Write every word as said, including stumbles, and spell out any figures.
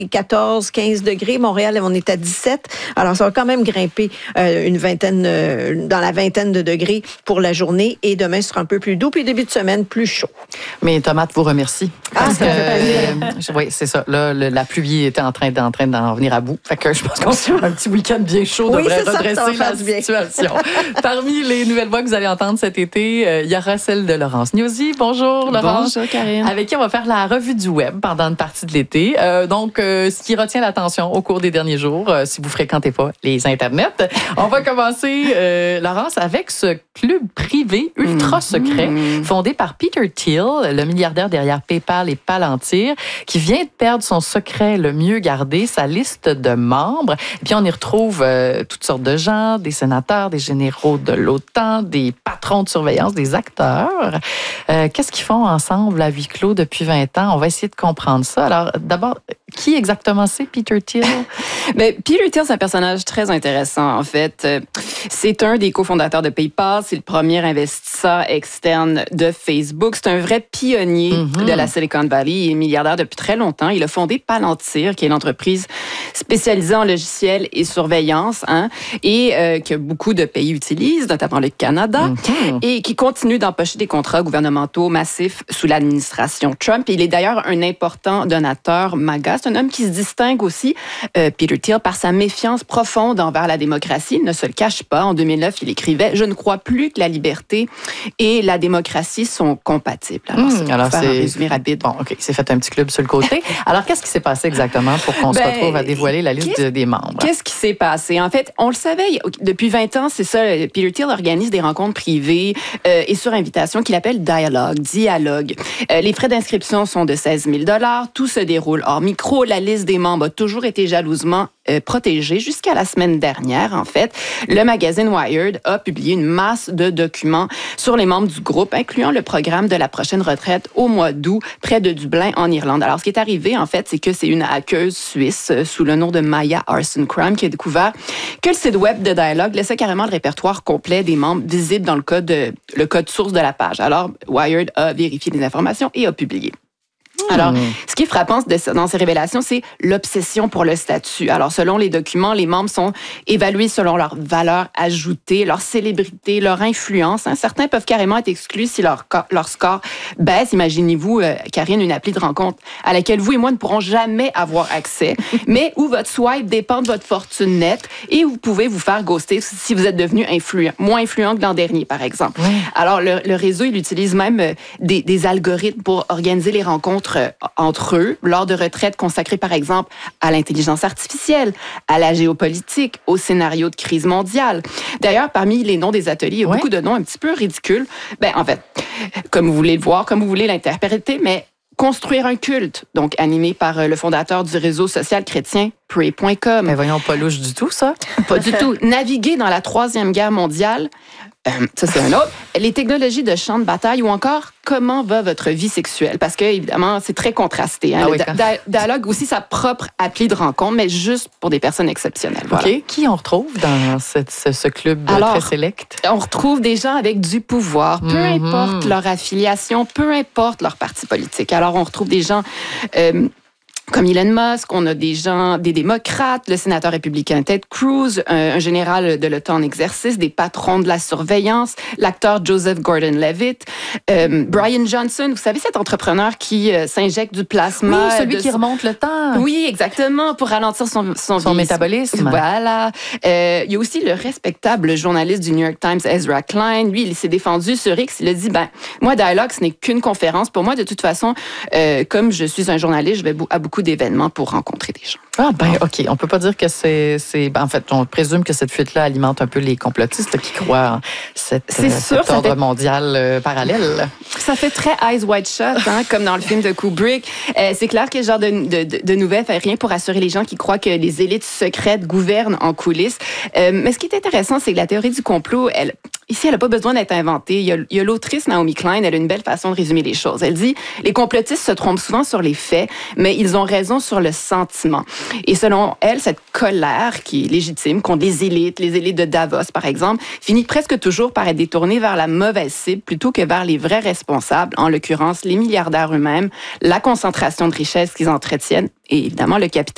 quatorze, quinze degrés. Montréal, on est à dix-sept. Alors, ça va quand même grimper euh, une vingtaine, euh, dans la vingtaine de degrés pour la journée. Et demain, ce sera un peu plus doux. Puis début de semaine, plus chaud. Mais Tomate vous remercie. Ah, parce ça que, fait plaisir. euh, oui, c'est ça. Là, le, la pluie était en train, d'en, en train d'en venir à bout. Fait que je pense qu'on sur un petit week-end bien chaud oui, devrait ça, redresser ça la situation. Parmi les nouvelles voix que vous allez entendre cet été, euh, il y aura celle de Laurence Gnosy. Bonjour, Laurence. Bonjour, Karine. Avec qui on va faire la revue du web pendant une partie de l'été. Euh, donc, euh, ce qui retient l'attention au cours des derniers jours, euh, si vous fréquentez pas les internets. On va commencer, euh, Laurence, avec ce club privé ultra secret mmh. fondé par Peter Thiel, le milliardaire derrière PayPal et Palantir, qui vient de perdre son secret le mieux gardé, sa liste de membres. Et puis, on y retrouve euh, toutes sortes de gens, des sénateurs, des généraux de l'OTAN, des patrons de surveillance, des acteurs. Euh, qu'est-ce qu'ils font ensemble à huis clos depuis vingt ans? On va essayer de comprendre ça. Alors, d'abord, qui exactement c'est Peter Thiel? Bien, Peter Thiel, c'est un personnage très intéressant, en fait. C'est un des cofondateurs de PayPal. C'est le premier investisseur externe de Facebook. C'est un vrai pionnier mm-hmm. de la Silicon Valley. Il est milliardaire depuis très longtemps. Il a fondé Palantir, qui est une entreprise spécialisée en logiciels et surveillance, hein, et euh, que beaucoup de pays utilisent, notamment le Canada, mm-hmm. et qui continue d'empocher des contrats gouvernementaux massifs sous l'administration Trump. Il est d'ailleurs un important donateur MAGA. C'est un homme qui se distingue aussi, euh, Peter Thiel, par sa méfiance profonde envers la démocratie. Il ne se le cache pas. En deux mille neuf, il écrivait « Je ne crois plus que la liberté et la démocratie sont compatibles ». Alors, mmh, c'est pour alors faire c'est... un résumé rapide. Bon, OK, c'est fait un petit club sur le côté. Alors, qu'est-ce qui s'est passé exactement pour qu'on ben, se retrouve à dévoiler la liste des membres? Qu'est-ce qui s'est passé? En fait, on le savait, depuis vingt ans, c'est ça, Peter Thiel organise des rencontres privées euh, et sur invitation qu'il appelle Dialogue, dialogue. Euh, les frais d'inscription sont de seize mille dollars. Tout se déroule hors micro. La liste des membres a toujours été jalousement euh, protégée jusqu'à la semaine dernière, en fait. Le magazine Wired a publié une masse de documents sur les membres du groupe, incluant le programme de la prochaine retraite au mois d'août, près de Dublin, en Irlande. Alors, ce qui est arrivé, en fait, c'est que c'est une hackeuse suisse euh, sous le nom de Maya Arsenkrem qui a découvert que le site web de Dialogue laissait carrément le répertoire complet des membres visibles dans le code, le code source de la page. Alors, Wired a vérifié les informations et a publié. Alors, ce qui est frappant dans ces révélations, c'est l'obsession pour le statut. Alors, selon les documents, les membres sont évalués selon leur valeur ajoutée, leur célébrité, leur influence. Hein. Certains peuvent carrément être exclus si leur, leur score baisse. Imaginez-vous, euh, Karine, une appli de rencontre à laquelle vous et moi ne pourrons jamais avoir accès, mais où votre swipe dépend de votre fortune nette et vous pouvez vous faire ghoster si vous êtes devenu influent, moins influent que l'an dernier, par exemple. Oui. Alors, le, le réseau, il utilise même euh, des, des algorithmes pour organiser les rencontres entre eux, lors de retraites consacrées, par exemple, à l'intelligence artificielle, à la géopolitique, au scénario de crise mondiale. D'ailleurs, parmi les noms des ateliers, il y a ouais. beaucoup de noms un petit peu ridicules. Ben, en fait, comme vous voulez le voir, comme vous voulez l'interpréter, mais construire un culte, donc animé par le fondateur du réseau social chrétien Pray point com. Mais voyons, pas louche du tout, ça. Pas du tout. Naviguer dans la Troisième Guerre mondiale, euh, ça c'est un autre. Les technologies de champ de bataille ou encore comment va votre vie sexuelle? Parce que, évidemment, c'est très contrasté. Hein? Ah oui, le da- Dialogue aussi sa propre appli de rencontre, mais juste pour des personnes exceptionnelles. Voilà. Okay. Qui on retrouve dans cette, ce, ce club Alors, très sélect? On retrouve des gens avec du pouvoir, peu mm-hmm. importe leur affiliation, peu importe leur parti politique. Alors, on retrouve des gens... Euh, comme Elon Musk, on a des gens, des démocrates, le sénateur républicain Ted Cruz, un, un général de l'OTAN en exercice, des patrons de la surveillance, l'acteur Joseph Gordon-Levitt, euh, Brian Johnson, vous savez, cet entrepreneur qui euh, s'injecte du plasma. Oui, celui de qui son... remonte le temps. Oui, exactement, pour ralentir son, son, son métabolisme. Voilà. Euh, il y a aussi le respectable journaliste du New York Times, Ezra Klein. Lui, il s'est défendu sur X. Il a dit, ben, moi, Dialogue, ce n'est qu'une conférence. Pour moi, de toute façon, euh, comme je suis un journaliste, je vais à beaucoup d'événements pour rencontrer des gens. Ah ben OK, on peut pas dire que c'est... c'est ben, en fait, on présume que cette fuite-là alimente un peu les complotistes qui croient en cette, c'est euh, sûr, cet ordre fait... mondial euh, parallèle. Ça fait très Eyes Wide Shut, hein, comme dans le film de Kubrick. Euh, c'est clair que ce genre de, de, de nouvelles fait rien pour assurer les gens qui croient que les élites secrètes gouvernent en coulisses. Euh, mais ce qui est intéressant, c'est que la théorie du complot, elle... Ici, elle n'a pas besoin d'être inventée. Il y, a, il y a l'autrice Naomi Klein, elle a une belle façon de résumer les choses. Elle dit, les complotistes se trompent souvent sur les faits, mais ils ont raison sur le sentiment. Et selon elle, cette colère qui est légitime contre les élites, les élites de Davos, par exemple, finit presque toujours par être détournée vers la mauvaise cible plutôt que vers les vrais responsables, en l'occurrence les milliardaires eux-mêmes, la concentration de richesses qu'ils entretiennent et évidemment le capital